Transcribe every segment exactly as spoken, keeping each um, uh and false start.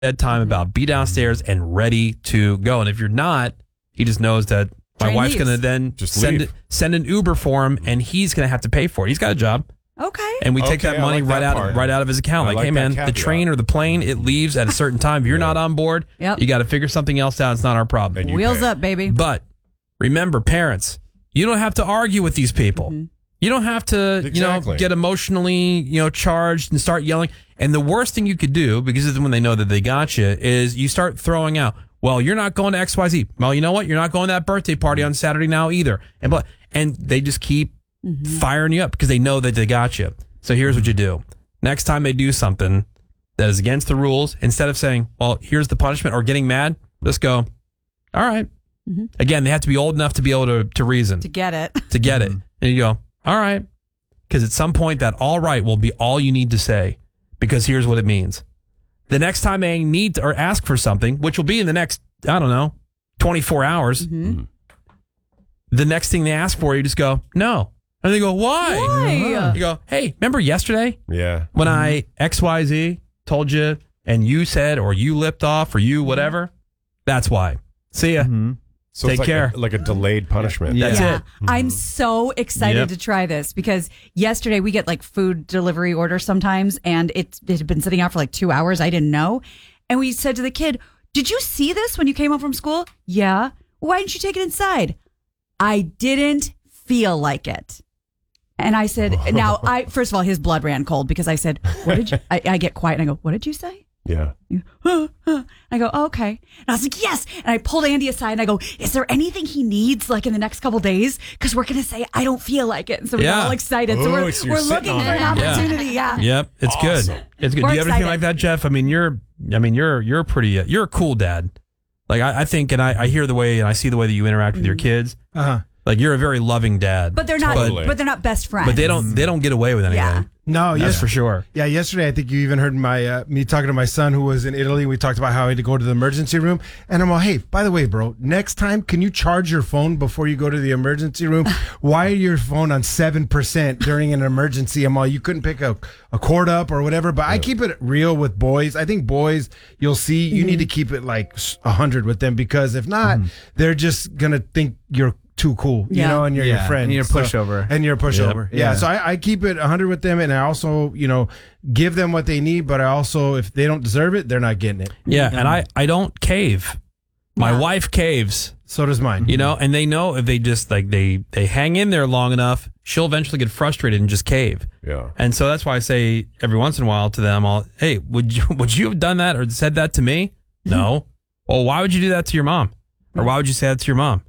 bedtime about, be downstairs and ready to go. And if you're not, he just knows that my Train wife's leaves. going to then Just send leave. send an Uber for him, and he's going to have to pay for it. He's got a job. Okay. And we take Okay, that I money like right that out part. right out of his account. I Like, like hey that man, the caveat. train or the plane, it leaves at a certain time. If you're not on board, Yep. you got to figure something else out. It's not our problem. And you Wheels pay. up, baby. But remember, parents, you don't have to argue with these people. Mm-hmm. You don't have to, you know, Exactly. get emotionally, you know, charged and start yelling. And the worst thing you could do, because it's when they know that they got you, is you start throwing out, well, you're not going to X Y Z. Well, you know what? You're not going to that birthday party on Saturday now either. And but and they just keep firing you up because they know that they got you. So here's what you do. Next time they do something that is against the rules, instead of saying, well, here's the punishment or getting mad, just go, all right. Again, they have to be old enough to be able to, to reason, To get it. to get it. And you go, all right. Because at some point, that all right will be all you need to say. Because here's what it means. The next time they need to, or ask for something, which will be in the next, I don't know, twenty-four hours, Mm-hmm. the next thing they ask for, you just go, no. And they go, why? Why? You go, hey, remember yesterday Yeah. when I X Y Z told you and you said, or you lipped off, or you whatever? That's why. See ya. So Take it's like care. A, like a delayed punishment. That's yeah. it. I'm so excited Yep. to try this because yesterday we get like food delivery orders sometimes and it, it had been sitting out for like two hours. I didn't know. And we said to the kid, did you see this when you came home from school? Yeah. Why didn't you take it inside? I didn't feel like it. And I said, now I, first of all, his blood ran cold because I said, what did you, I, I get quiet and I go, what did you say? Yeah. I go, oh, okay. And I was like, yes. And I pulled Andy aside and I go, is there anything he needs like in the next couple days? Because we're going to say, I don't feel like it. And so we're Yeah. all excited. So Oh, we're, so you're we're sitting looking on for an it. Yeah. opportunity. Yeah. Yep, it's Awesome. good. It's good. We're Do you have anything excited. like that, Jeff? I mean, you're, I mean, you're, you're pretty, uh, you're a cool dad. Like I, I think, and I, I hear the way, and I see the way that you interact with your kids. Uh-huh. Like you're a very loving dad. But they're not, Totally. but they're not best friends. But they don't, they don't get away with anything. Yeah. No, That's yes, for sure. Yeah, yesterday I think you even heard my uh, me talking to my son who was in Italy. We talked about how he had to go to the emergency room, and I'm all, hey, by the way, bro, next time can you charge your phone before you go to the emergency room? Why are your phone on seven percent during an emergency? I'm all, you couldn't pick a, a cord up or whatever. But I keep it real with boys. I think boys, you'll see, you need to keep it like a hundred with them because if not, they're just gonna think you're too cool, you Yeah. know, and you're Yeah, your friend. and you're a So- pushover. and you're a pushover. Yeah. Yeah. So I, I keep it one hundred with them, and I also, you know, give them what they need. But I also, if they don't deserve it, they're not getting it. Yeah, and I, I don't cave. My Yeah. wife caves, So does mine. you know, and they know if they just like they they hang in there long enough, she'll eventually get frustrated and just cave. Yeah. And so that's why I say every once in a while to them, I'll, hey, would you would you have done that or said that to me? No. Well, why would you do that to your mom? Or why would you say that to your mom?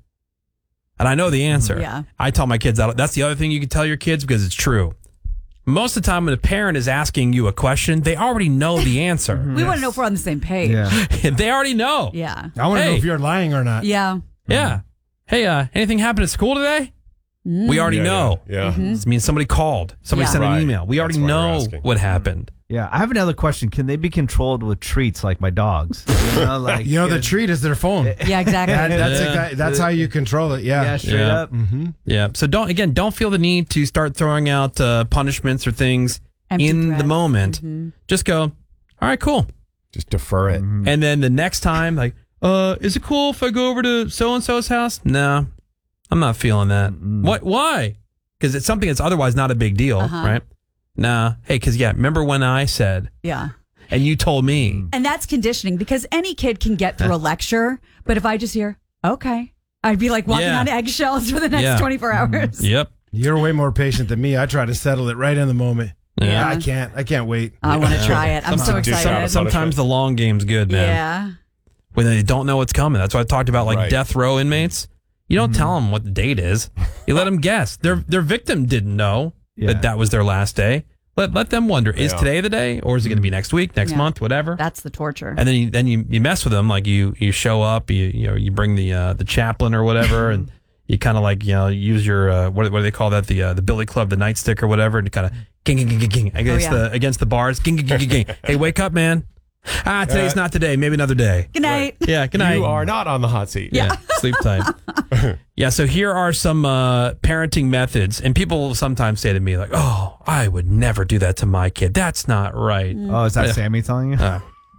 And I know the answer. Yeah. I tell my kids that. That's the other thing you can tell your kids because it's true. Most of the time when a parent is asking you a question, they already know the answer. we want to know if we're on the same page. Yeah. They already know. Yeah. I want to Hey. know if you're lying or not. Yeah. Yeah. Hey, uh, anything happened at school today? We already Yeah, know. Yeah. yeah. This means somebody called. Somebody Yeah. sent Right. an email. We already That's why we're know asking. what happened. Yeah, I have another question. Can they be controlled with treats like my dogs? You know, like You know, the treat is their phone. Yeah, exactly. That- that's Yeah. exactly- that's how you control it. Yeah. yeah, straight Yeah. up. Yeah. So don't again, don't feel the need to start throwing out uh, punishments or things Empty in threats. the moment. Mm-hmm. Just go, all right, cool. Just defer it. And then the next time, like, uh, is it cool if I go over to so and so's house? No, I'm not feeling that. What? Why? Because it's something that's otherwise not a big deal, Uh-huh. right? Nah. Hey, because yeah, remember when I said Yeah. and you told me? And that's conditioning because any kid can get through a lecture. But if I just hear, okay, I'd be like walking Yeah. on eggshells for the next Yeah. twenty-four hours. Yep. You're way more patient than me. I try to settle it right in the moment. Yeah. I can't. I can't wait. I want to try it. I'm so Sometimes- excited. Sometimes the long game's good, man. Yeah. When they don't know what's coming. That's why I talked about like Right. death row inmates. You don't tell them what the date is. You let them guess. Their their victim didn't know Yeah. that that was their last day. Let let them wonder: is Yeah. today the day, or is it going to be next week, next Yeah. month, whatever? That's the torture. And then you then you, you mess with them. Like you you show up, you you know you bring the uh, the chaplain or whatever, and you kind of like you know use your uh, what what do they call that the uh, the Billy Club, the nightstick or whatever, and kind of ging ging ging ging ging against Oh, yeah. the against the bars, ging ging ging ging. ging. Hey, wake up, man! Ah, today's Uh, not today. Maybe another day. Good night. Yeah, good night. You are not on the hot seat. Yeah, sleep tight. Yeah, so here are some uh, parenting methods, and people will sometimes say to me like, "Oh, I would never do that to my kid. That's not right." Oh, is that Yeah. Sammy telling you? Uh,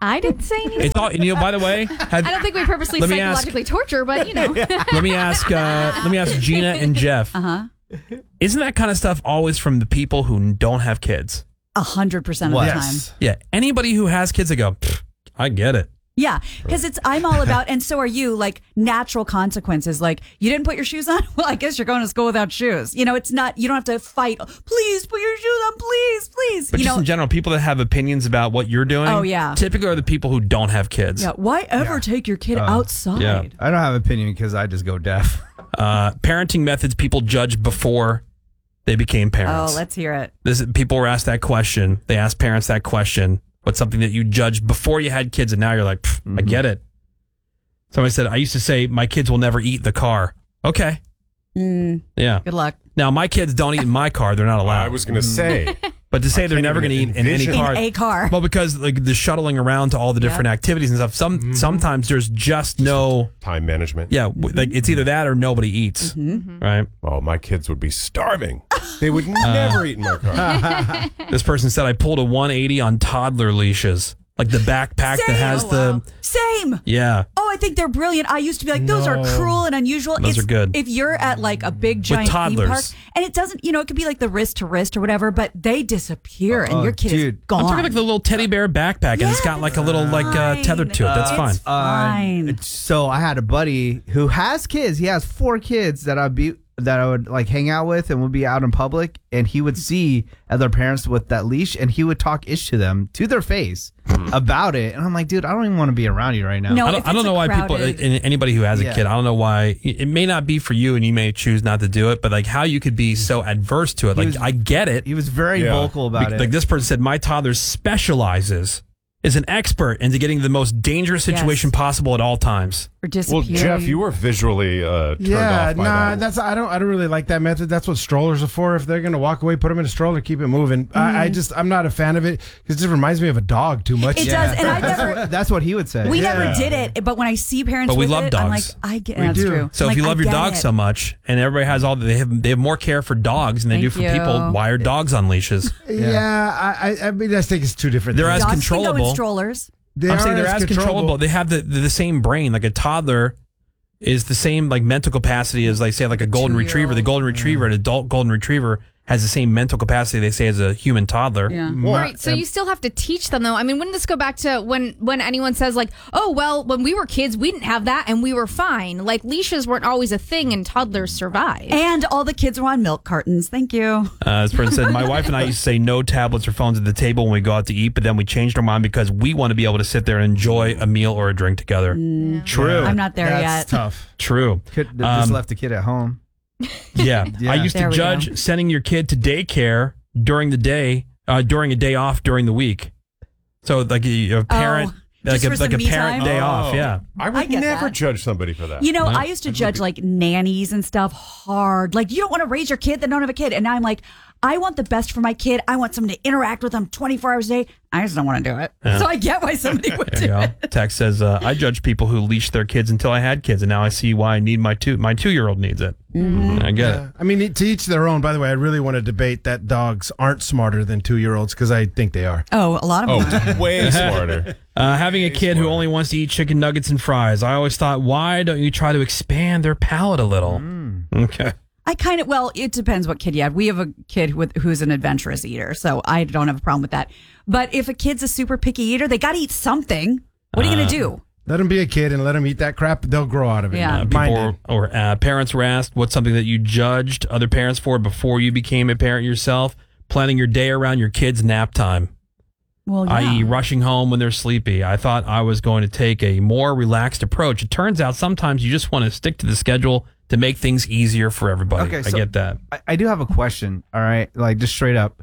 I didn't say anything. It's all, and, you know, by the way, have, I don't think we purposely Let me ask- psychologically torture, but you know. let me ask uh, let me ask Gina and Jeff. Uh-huh. Isn't that kind of stuff always from the people who don't have kids? A hundred percent of What? the time. Yes. Yeah. Anybody who has kids, they go, "Pfft, I get it. Yeah, because it's I'm all about, and so are you. Like natural consequences. Like you didn't put your shoes on. Well, I guess you're going to school without shoes. You know, it's not. You don't have to fight. Please put your shoes on. Please, please. But you just know. in general, people that have opinions about what you're doing, Oh, yeah. typically are the people who don't have kids. Yeah. Why ever take your kid outside? yeah. I don't have an opinion because I just go deaf. Uh, parenting methods people judged before they became parents. Oh, let's hear it. This, people were asked that question. They asked parents that question. What's something that you judged before you had kids, and now you're like, "Pfft, I get it. Somebody said, I used to say my kids will never eat in the car. Okay. Mm, Yeah. good luck. Now, my kids don't eat in my car. They're not allowed. I was going to say. but to say they're can't never going even to eat in any envision- car. In a car. Well, because like the shuttling around to all the different activities and stuff, some sometimes there's just no, Time management. yeah, w- like it's either that or nobody eats, right? Oh, my kids would be starving. They would never eat in my car. This person said I pulled a one eighty on toddler leashes, like the backpack Same. that has Oh, the, wow. Same. yeah. Oh, I think they're brilliant. I used to be like, those are No. cruel and unusual. Those It's- are good. If you're at like a big giant theme toddlers. park, and it doesn't, you know, it could be like the wrist to wrist or whatever, but they disappear and Oh, your kid is dude. gone. I'm talking like the little teddy bear backpack, and it's Yeah, got like a little like uh, fine. tethered to it. That's It's fine. fine. Uh, so I had a buddy who has kids. He has four kids that I'd be that I would like hang out with and would be out in public, and he would see other parents with that leash, and he would talk ish to them to their face about it. And I'm like, dude, I don't even want to be around you right now. No. I if don't, I it's don't know a why people, crowded- and anybody who has a Yeah. kid, I don't know why. It may not be for you, and you may choose not to do it. But like, how you could be so adverse to it? Like, was- I get it. He was very Yeah. vocal about Be- it. Like this person said, my toddler specializes, is an expert into getting the most dangerous Yes. situation possible at all times. or Well, disappearing. Jeff, you were visually uh, turned Yeah, off by nah, that. that's I don't I don't really like that method. That's what strollers are for. If they're gonna walk away, put them in a stroller, keep it moving. I, I just I'm not a fan of it because it just reminds me of a dog too much. It does, and I never. That's what he would say. We Yeah. never did it, but when I see parents But we with love it, I'm like, dogs. I get We that's do. true. So I'm if you like, love I your get dog it. so much, and everybody has all they have, they have more care for dogs than they do Thank for people. you. Why are dogs on leashes? Yeah, I I, I mean I think it's two different. They're things. as Dogs can go in controllable. strollers. They I'm are saying they're as controllable. They have the, the the same brain. Like a toddler is the same like mental capacity as like say like a golden retriever. The golden retriever, an adult golden retriever, has the same mental capacity they say as a human toddler. Yeah. Right. So you still have to teach them, though. I mean, wouldn't this go back to when when anyone says like, "Oh, well, when we were kids, we didn't have that, and we were fine." Like leashes weren't always a thing, and toddlers survived. And all the kids were on milk cartons. Thank you. Uh, this person said, my wife and I used to say no tablets or phones at the table when we go out to eat, but then we changed our mind because we want to be able to sit there and enjoy a meal or a drink together. True. I'm not there That's yet. tough. True. Could have just Um, left the kid at home. Yeah. Yeah. I used There to we judge go. sending your kid to daycare during the day, uh, during a day off during the week. So like a, a parent, like just a, for like some a me parent time? day Oh. off. Yeah. I I would get never that. judge somebody for that. You know, Right. I used to judge like nannies and stuff hard. Like, you don't want to raise your kid that don't have a kid. And now I'm like, I want the best for my kid. I want someone to interact with them twenty-four hours a day. I just don't want to do it. So I get why somebody would There do you go. it. Text says, uh, I judge people who leash their kids until I had kids, and now I see why I need my two. My two year old needs it. I get it. I mean, to each their own. By the way, I really want to debate that dogs aren't smarter than two year olds because I think they are. Oh, a lot of them. Oh, way smarter. Uh, having a kid who only wants to eat chicken nuggets and fries, I always thought, why don't you try to expand their palate a little? Okay. I kind of, well, it depends what kid you have. We have a kid with, who's an adventurous eater, so I don't have a problem with that. But if a kid's a super picky eater, they got to eat something. What are you going to do? Let them be a kid and let them eat that crap. They'll grow out of it. Yeah. Uh, Mine people did. or, or uh, parents were asked what's something that you judged other parents for before you became a parent yourself. Planning your day around your kids' nap time, Well, that yeah. is, rushing home when they're sleepy. I thought I was going to take a more relaxed approach. It turns out sometimes you just want to stick to the schedule to make things easier for everybody. Okay, I so- get that. I, I do have a question. All right, like just straight up,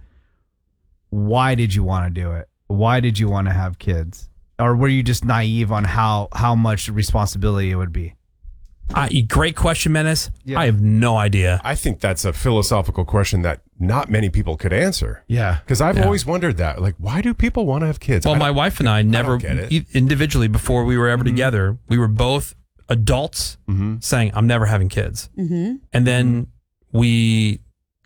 why did you want to do it? Why did you want to have kids? Or were you just naive on how how much responsibility it would be? I, great question, Menace. Yeah. I have no idea. I think that's a philosophical question that not many people could answer. Yeah. Because I've Yeah. always wondered that. Like, why do people want to have kids? Well, I my don't- wife and I never, get it. e- individually, before we were ever Mm-hmm. together, we were both adults Mhm. saying, I'm never having kids. Mm-hmm. And then we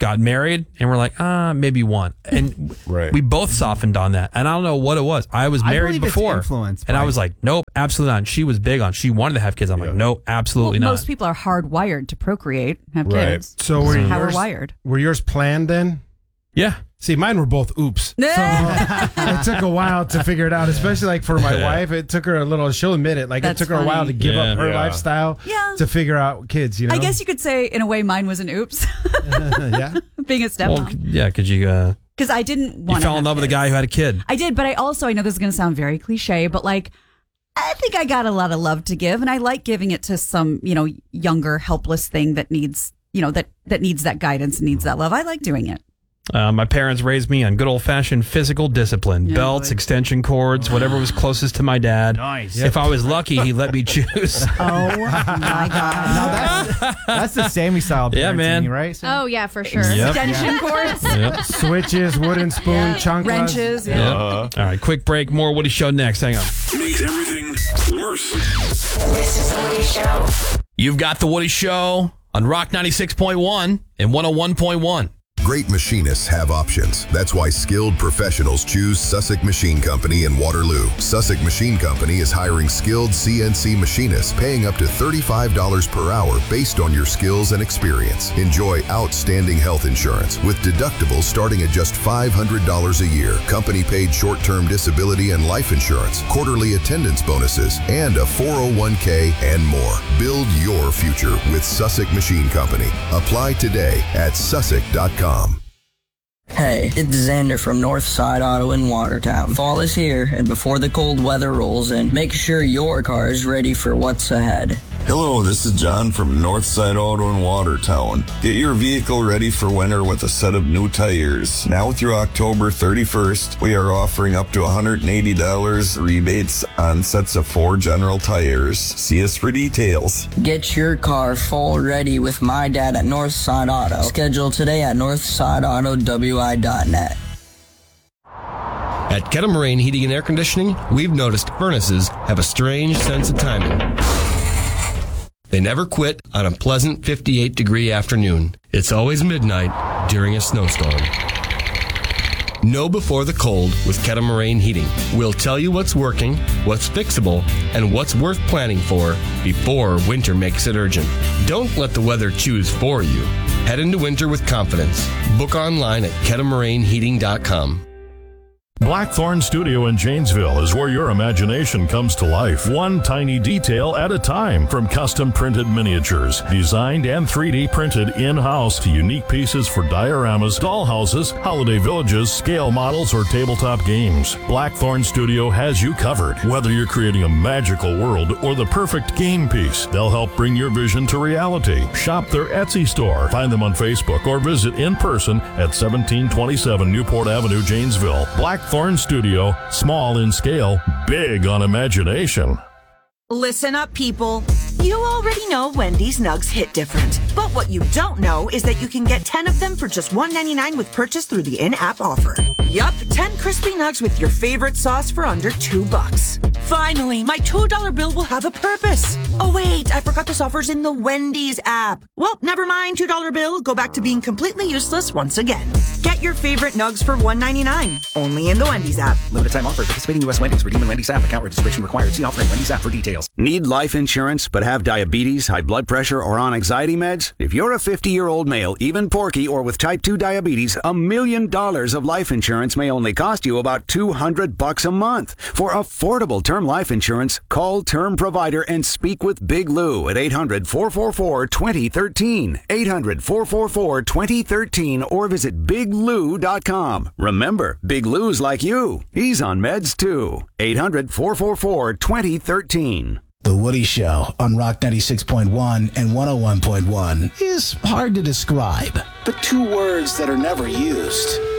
got married, and we're like, ah, maybe one. And Right. we both softened on that. And I don't know what it was. I was I married believe it's before. influence And I by- was like, nope, absolutely not. And she was big on, she wanted to have kids. I'm like, nope, absolutely Well, not. most people are hardwired to procreate, have Right. kids. So were How we're yours, wired. were yours planned then? yeah. See, mine were both oops. So it took a while to figure it out, especially like for my wife. It took her a little, she'll admit it, like That's it took her a while funny. to give Yeah. up her Yeah. lifestyle Yeah. to figure out kids, you know? I guess you could say, in a way, mine was an oops, yeah. being a Well, stepmom. yeah, because you, uh, Because I didn't you want to fell in love with a guy who had a kid. I did, but I also, I know this is going to sound very cliche, but like, I think I got a lot of love to give, and I like giving it to some, you know, younger, helpless thing that needs, you know, that, that needs that guidance and needs that love. I like doing it. Uh, my parents raised me on good old fashioned physical discipline, Yeah, belts, boy. extension cords, whatever was closest to my dad. Nice. If I was lucky, he let me choose. Oh my God. No, that's that's the Sammy style parenting, Yeah, man. right? Sam? Oh yeah, for sure. Yep. Extension cords, Yep. Switches, wooden spoon, chanclas. wrenches. Yeah. Yep. All right, quick break. More Woody Show next. Hang on. Makes everything worse. This is the Woody Show. You've got The Woody Show on Rock ninety-six point one and one oh one point one. Great machinists have options. That's why skilled professionals choose Sussex Machine Company in Waterloo. Sussex Machine Company is hiring skilled C N C machinists, paying up to thirty-five dollars per hour based on your skills and experience. Enjoy outstanding health insurance with deductibles starting at just five hundred dollars a year, company-paid short-term disability and life insurance, quarterly attendance bonuses, and a four oh one k and more. Build your future with Sussex Machine Company. Apply today at sussex dot com. Hey, it's Xander from Northside Auto in Watertown. Fall is here, and before the cold weather rolls in, make sure your car is ready for what's ahead. Hello, this is John from Northside Auto in Watertown. Get your vehicle ready for winter with a set of new tires. Now through October thirty-first, we are offering up to one hundred eighty dollars rebates on sets of four general tires. See us for details. Get your car full ready with my dad at Northside Auto. Schedule today at northside auto w i dot net. At Kettle Heating and Air Conditioning, we've noticed furnaces have a strange sense of timing. They never quit on a pleasant fifty-eight degree afternoon. It's always midnight during a snowstorm. Know before the cold with Kettle Heating. We'll tell you what's working, what's fixable, and what's worth planning for before winter makes it urgent. Don't let the weather choose for you. Head into winter with confidence. Book online at kettle heating dot com. Blackthorn Studio in Janesville is where your imagination comes to life, one tiny detail at a time. From custom printed miniatures, designed and three D printed in-house, to unique pieces for dioramas, dollhouses, holiday villages, scale models, or tabletop games, Blackthorn Studio has you covered. Whether you're creating a magical world or the perfect game piece, they'll help bring your vision to reality. Shop their Etsy store, find them on Facebook, or visit in person at seventeen twenty-seven Newport Avenue, Janesville. Blackthorn Studio, small in scale, big on imagination. Listen up, people. You already know Wendy's Nugs hit different. But what you don't know is that you can get ten of them for just one ninety-nine with purchase through the in-app offer. Yup, ten crispy nugs with your favorite sauce for under two bucks. Finally, my two dollar bill will have a purpose. Oh wait, I forgot this offer's in the Wendy's app. Well, never mind, two dollar bill. Go back to being completely useless once again. Get your favorite nugs for one ninety-nine. Only in the Wendy's app. Limited time offer. Participating U S Wendy's. Redeem in Wendy's app. Account registration required. See offer in Wendy's app for details. Need life insurance but have diabetes, high blood pressure, or on anxiety meds? If you're a fifty-year-old male, even porky, or with type two diabetes, a million dollars of life insurance may only cost you about two hundred bucks a month. For affordable term life insurance, call Term Provider and speak with Big Lou at eight hundred, four four four, two zero one three, eight hundred, four four four, two zero one three, or visit big lou dot com. Remember, Big Lou's like you. He's on meds too. eight hundred, four four four, two zero one three. The Woody Show on Rock ninety-six point one and one oh one point one is hard to describe, but two words that are never used.